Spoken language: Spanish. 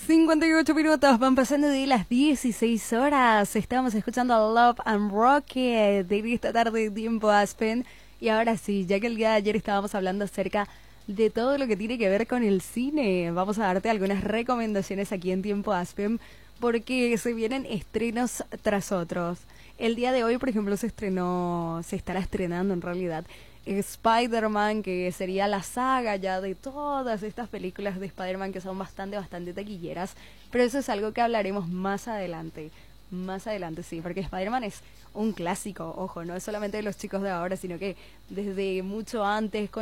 58 minutos, van pasando de las 16 horas. Estamos escuchando Love and Rocket de esta tarde Tiempo Aspen. Y ahora sí, ya que el día de ayer estábamos hablando acerca de todo lo que tiene que ver con el cine, vamos a darte algunas recomendaciones aquí en Tiempo Aspen, porque se vienen estrenos tras otros. El día de hoy, por ejemplo, se estará estrenando en realidad Spider-Man, que sería la saga ya de todas estas películas de Spider-Man que son bastante taquilleras, pero eso es algo que hablaremos más adelante. Más adelante, sí, porque Spider-Man es un clásico, ojo, no es solamente de los chicos de ahora, sino que desde mucho antes, con